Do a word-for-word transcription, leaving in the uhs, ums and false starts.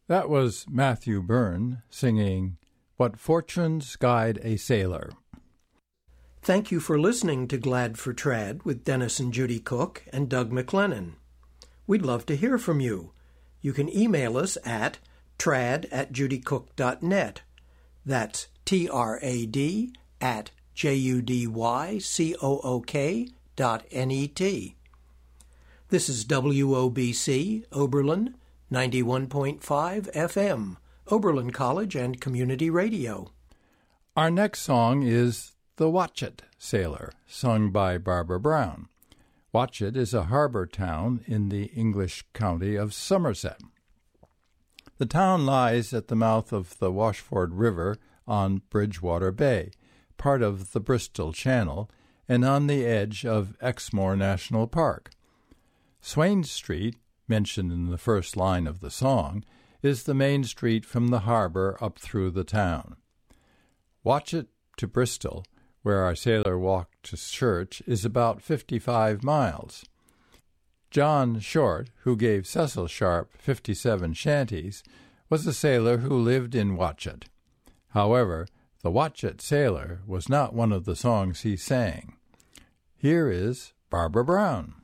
That was Matthew Byrne singing What Fortunes Guide a Sailor. Thank you for listening to Glad for Trad with Dennis and Judy Cook and Doug McLennan. We'd love to hear from you. You can email us at trad at judycook dot net. That's T R A D at J U D Y C O O K dot N E T. This is W O B C, Oberlin, ninety-one point five F M, Oberlin College and Community Radio. Our next song is The Watchet Sailor, sung by Barbara Brown. Watchet is a harbor town in the English county of Somerset. The town lies at the mouth of the Washford River on Bridgewater Bay, part of the Bristol Channel, and on the edge of Exmoor National Park. Swain Street, mentioned in the first line of the song, is the main street from the harbor up through the town. Watchet to Bristol, where our sailor walked to church, is about fifty-five miles. John Short, who gave Cecil Sharp fifty-seven shanties, was a sailor who lived in Watchet. However, the Watchet Sailor was not one of the songs he sang. Here is Barbara Brown.